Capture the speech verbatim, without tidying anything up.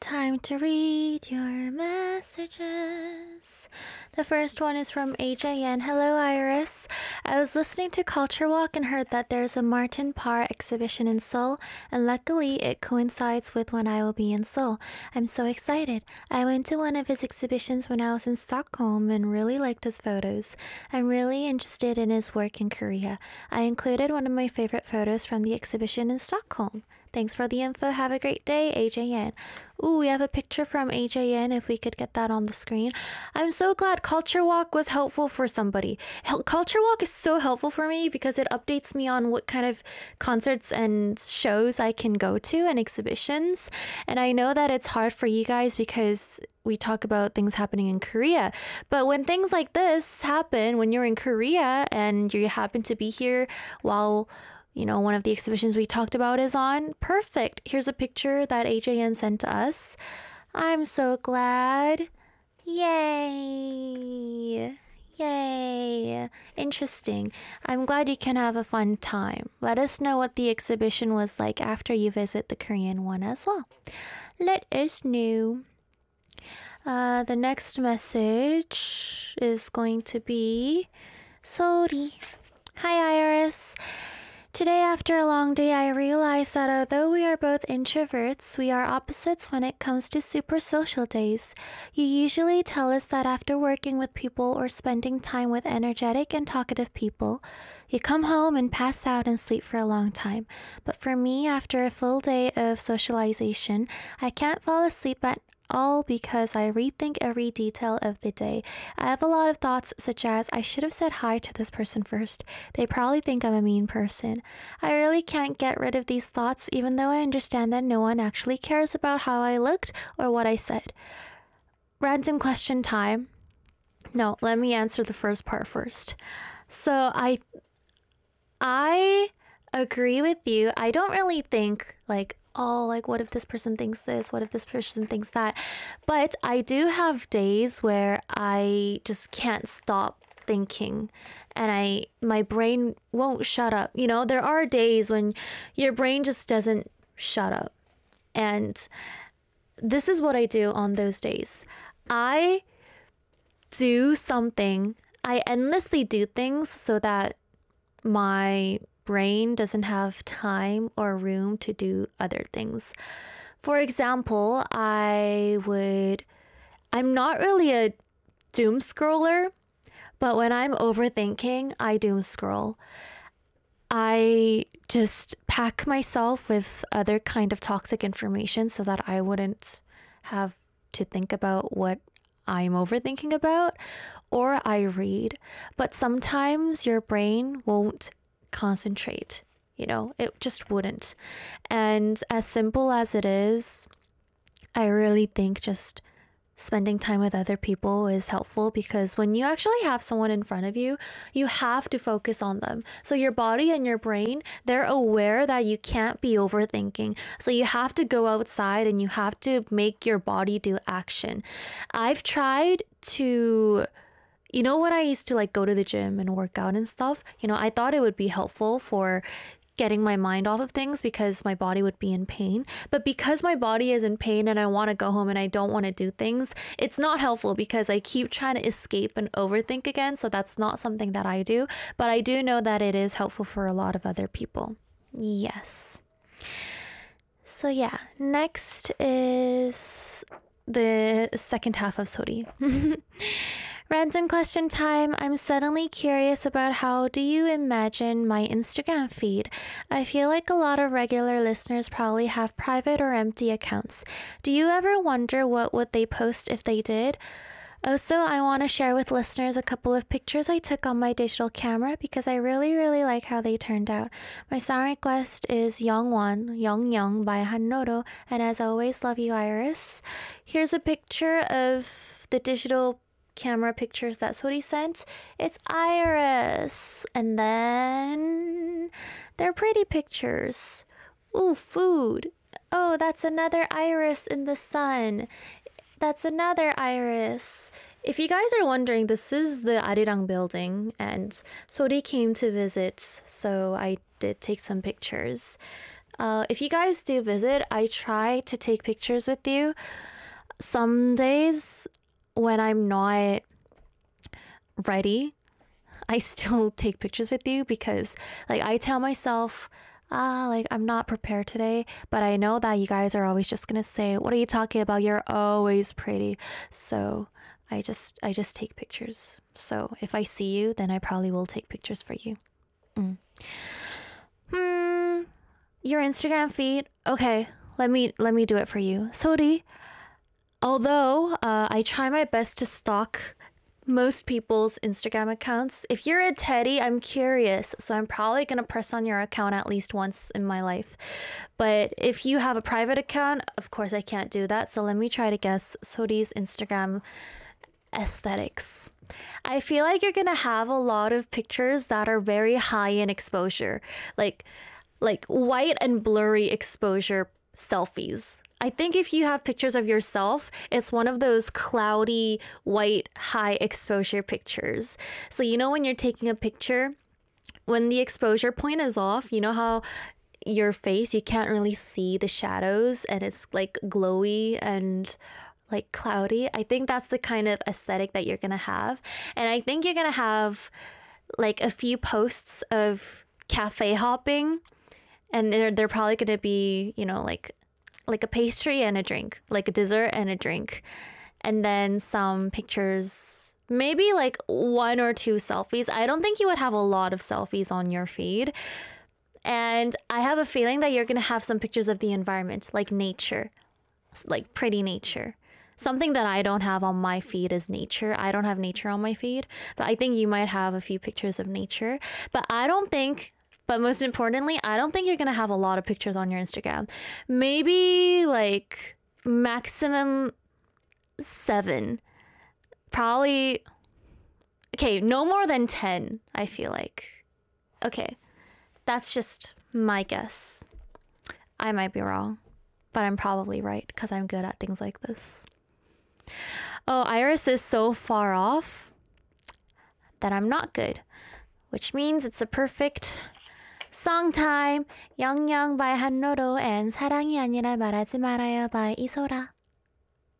time to read your messages. The first one is from A J N. Hello, Iris. I was listening to Culture Walk and heard that there's a Martin Parr exhibition in Seoul, and luckily it coincides with when I will be in Seoul. I'm so excited. I went to one of his exhibitions when I was in Stockholm and really liked his photos. I'm really interested in his work in Korea. I included one of my favorite photos from the exhibition in Stockholm. Thanks for the info. Have a great day, A J N. Ooh, we have a picture from A J N if we could get that on the screen. I'm so glad Culture Walk was helpful for somebody. Hel- Culture Walk is so helpful for me because it updates me on what kind of concerts and shows I can go to and exhibitions. And I know that it's hard for you guys because we talk about things happening in Korea. But when things like this happen, when you're in Korea and you happen to be here while you know, one of the exhibitions we talked about is on. Perfect. Here's a picture that A J N sent to us. I'm so glad. Yay. Yay. Interesting. I'm glad you can have a fun time. Let us know what the exhibition was like after you visit the Korean one as well. Let us know. Uh, the next message is going to be Sori. Hi, Iris. Today, after a long day, I realized that although we are both introverts, we are opposites when it comes to super social days. You usually tell us that after working with people or spending time with energetic and talkative people, you come home and pass out and sleep for a long time. But for me, after a full day of socialization, I can't fall asleep at all because I rethink every detail of the day. I have a lot of thoughts such as, I should have said hi to this person first. They probably think I'm a mean person. I really can't get rid of these thoughts even though I understand that no one actually cares about how I looked or what I said. Random question time. No, let me answer the first part first. So I I agree with you. I don't really think like, oh, like, what if this person thinks this? What if this person thinks that? But I do have days where I just can't stop thinking and I my brain won't shut up. You know, there are days when your brain just doesn't shut up. And this is what I do on those days. I do something. I endlessly do things so that my brain doesn't have time or room to do other things. For example, I would, I'm not really a doom scroller, but when I'm overthinking, I doom scroll. I just pack myself with other kind of toxic information so that I wouldn't have to think about what I'm overthinking about, or I read. But sometimes your brain won't concentrate, you know, it just wouldn't. And as simple as it is, I really think just spending time with other people is helpful because when you actually have someone in front of you, you have to focus on them. So your body and your brain, they're aware that you can't be overthinking. So you have to go outside and you have to make your body do action. I've tried to You know, when I used to like go to the gym and work out and stuff, you know, I thought it would be helpful for getting my mind off of things because my body would be in pain. But because my body is in pain and I want to go home and I don't want to do things, it's not helpful because I keep trying to escape and overthink again. So that's not something that I do. But I do know that it is helpful for a lot of other people. Yes. So yeah, next is the second half of Sori. Random question time. I'm suddenly curious about how do you imagine my Instagram feed? I feel like a lot of regular listeners probably have private or empty accounts. Do you ever wonder what would they post if they did? Also, I want to share with listeners a couple of pictures I took on my digital camera because I really, really like how they turned out. My song request is Youngwon, Young Young by Hannoro, and as always, love you, Iris. Here's a picture of the digital camera pictures that Sori sent. It's Iris. And then they're pretty pictures. Ooh, food. Oh, that's another Iris in the sun. That's another Iris. If you guys are wondering, this is the Arirang building and Sori came to visit, so I did take some pictures. Uh, if you guys do visit, I try to take pictures with you. Some days when I'm not ready, I still take pictures with you because like I tell myself, ah, like I'm not prepared today, but I know that you guys are always just gonna say, what are you talking about? You're always pretty. So I just I just take pictures. So if I see you, then I probably will take pictures for you. Mm. Hmm. Your Instagram feed. Okay, let me let me do it for you. Sorry. Although uh, I try my best to stalk most people's Instagram accounts. If you're a Teddy, I'm curious, so I'm probably gonna press on your account at least once in my life. But if you have a private account, of course I can't do that. So let me try to guess Sodi's Instagram aesthetics. I feel like you're gonna have a lot of pictures that are very high in exposure, like like white and blurry exposure selfies. I think if you have pictures of yourself, it's one of those cloudy, white, high exposure pictures. So you know when you're taking a picture, when the exposure point is off, you know how your face, you can't really see the shadows and it's like glowy and like cloudy. I think that's the kind of aesthetic that you're gonna have. And I think you're gonna have like a few posts of cafe hopping, and they're, they're probably gonna be, you know, like like a pastry and a drink, like a dessert and a drink, and then some pictures, maybe like one or two selfies. I don't think you would have a lot of selfies on your feed. And I have a feeling that you're gonna have some pictures of the environment, like nature, like pretty nature. Something that I don't have on my feed is nature. I don't have nature on my feed, but I think you might have a few pictures of nature. But I don't think But most importantly, I don't think you're going to have a lot of pictures on your Instagram. Maybe like maximum seven. Probably, okay, no more than ten, I feel like. Okay, that's just my guess. I might be wrong, but I'm probably right because I'm good at things like this. Oh, Iris is so far off that I'm not good, which means it's a perfect song time. 영영 by 한로로 and 사랑이 아니라 말하지 말아요 by 이소라.